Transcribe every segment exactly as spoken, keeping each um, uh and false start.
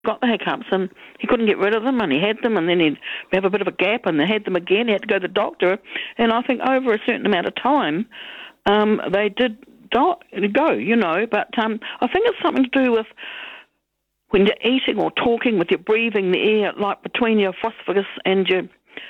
got the hiccups, and he couldn't get rid of them, and he had them, and then he'd have a bit of a gap, and they had them again. He had to go to the doctor, and I think over a certain amount of time, um, they did die, go, you know. But um, I think it's something to do with when you're eating or talking, with your breathing the air, like between your esophagus and your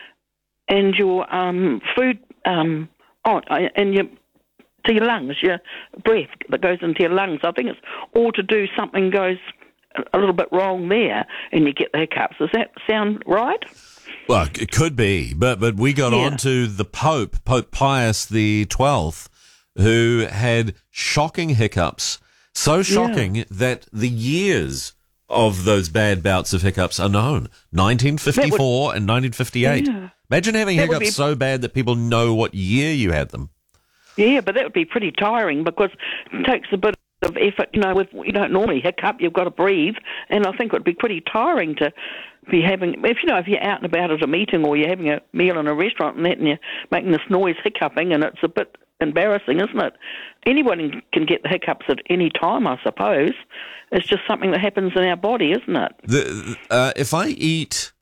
and your um, food, um, oh, and your to your lungs, your breath that goes into your lungs. I think it's all to do, something goes a little bit wrong there, and you get the hiccups. Does that sound right? Well, it could be, but but we got Yeah. on to the Pope, Pope Pius the Twelfth, who had shocking hiccups, so shocking Yeah. that the years of those bad bouts of hiccups are known: nineteen fifty-four would, and nineteen fifty-eight. Yeah. Imagine having That would hiccups be, so bad that people know what year you had them. Yeah, but that would be pretty tiring, because it takes a bit of effort. You know, with you don't normally hiccup, you've got to breathe, and I think it would be pretty tiring to be having, if you know, if you're out and about at a meeting or you're having a meal in a restaurant and that, and you're making this noise hiccuping, and it's a bit embarrassing, isn't it? Anyone can get the hiccups at any time, I suppose. It's just something that happens in our body, isn't it? The, uh, if I eat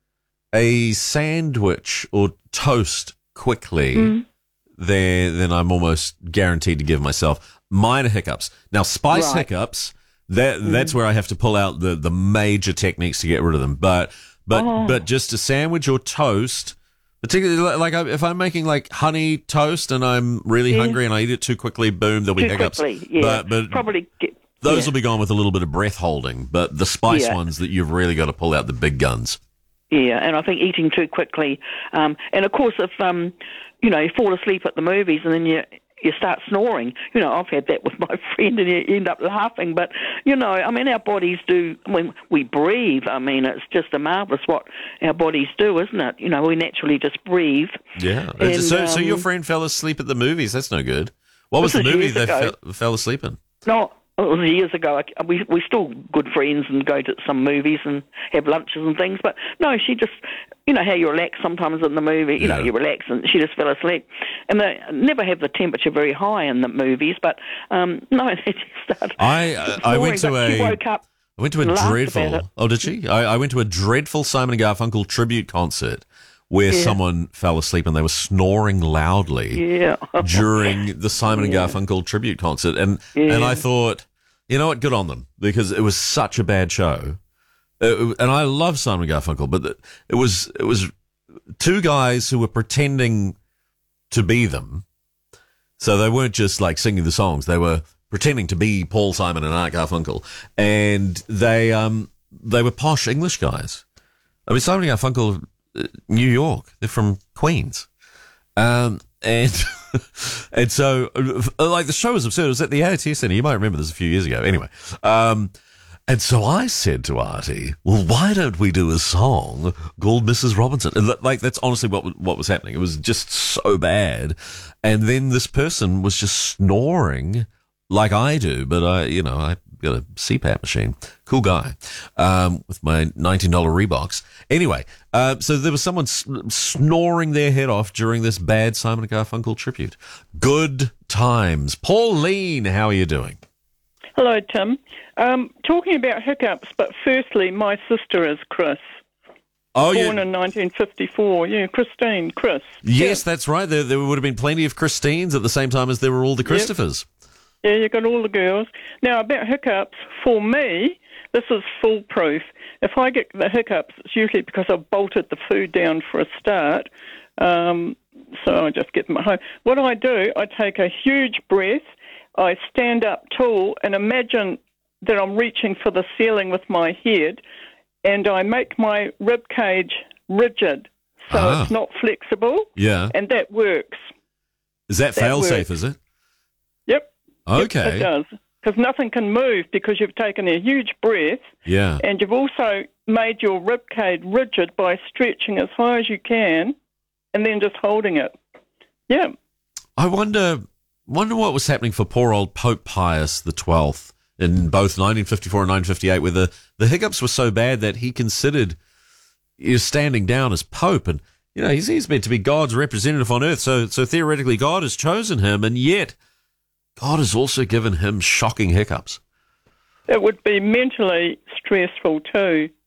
a sandwich or toast quickly, Mm. then then I'm almost guaranteed to give myself minor hiccups. Now, spice Right. hiccups, that that's where I have to pull out the, the major techniques to get rid of them. But but Oh. but just a sandwich or toast, particularly li- like if I'm making like honey toast and I'm really Yeah. hungry and I eat it too quickly, boom, there'll be Too hiccups. quickly, yeah. But but Probably get, those yeah. will be gone with a little bit of breath holding. But the spice Yeah. ones that you've really got to pull out the big guns. Yeah, and I think eating too quickly, um, and of course if um, you know, you fall asleep at the movies and then you you start snoring. You know, I've had that with my friend, and you end up laughing. But you know, I mean, our bodies do. When we breathe, I mean, it's just a marvelous what our bodies do, isn't it? You know, we naturally just breathe. Yeah. And, so so your um, friend fell asleep at the movies. That's no good. What was This the was movie years they ago. fell, fell asleep in? No, it was years ago. I- We we still good friends and go to some movies and have lunches and things. But no, she just, you know how you relax sometimes in the movie. You know, Yeah. you relax, and she just fell asleep. And they never have the temperature very high in the movies. But um, no, they just started. I uh, I went to snoring, but she a woke up. I went to a and laughed about dreadful. it. Oh, did she? I, I went to a dreadful Simon and Garfunkel tribute concert where Yeah. someone fell asleep and they were snoring loudly Yeah. during the Simon and Yeah. Garfunkel tribute concert, and Yeah. and I thought, you know what, good on them, because it was such a bad show. Uh, and I love Simon and Garfunkel, but the- it was it was two guys who were pretending to be them, so they weren't just like singing the songs; they were pretending to be Paul Simon and Art Garfunkel, and they um they were posh English guys. I mean, Simon and Garfunkel, uh, New York, they're from Queens. Um, and and so, uh, like, the show was absurd. It was at the A O T Centre. You might remember this a few years ago. Anyway, um, and so I said to Artie, well, why don't we do a song called Missus Robinson? And, like, that's honestly what what was happening. It was just so bad. And then this person was just snoring like I do, but I, you know, I got a C PAP machine. Cool guy, um, with my nineteen dollars Reeboks. Anyway, uh, so there was someone s- snoring their head off during this bad Simon and Garfunkel tribute. Good times. Pauline, how are you doing? Hello, Tim. Um, talking about hiccups, but firstly, my sister is Chris. Oh, Born yeah. in nineteen fifty-four. Yeah, Christine, Chris. Yes, that's right. There, there would have been plenty of Christines at the same time as there were all the Christophers. Yeah, you got all the girls. Now, about hiccups, for me, this is foolproof. If I get the hiccups, it's usually because I've bolted the food down for a start. Um, so I just get them at home. What I do, I take a huge breath, I stand up tall and imagine that I'm reaching for the ceiling with my head, and I make my rib cage rigid so Ah. it's not flexible, Yeah. and that works. Is that, That fail-safe, works. is it? Yep. Okay. It does. Because nothing can move because you've taken a huge breath Yeah. and you've also made your rib cage rigid by stretching as high as you can and then just holding it. Yeah. I wonder wonder what was happening for poor old Pope Pius the Twelfth in both nineteen fifty-four and nineteen fifty-eight, where the, the hiccups were so bad that he considered you know, standing down as Pope. And, you know, he's, he's meant to be God's representative on earth, so so theoretically God has chosen him, and yet God has also given him shocking hiccups. it would be mentally stressful too.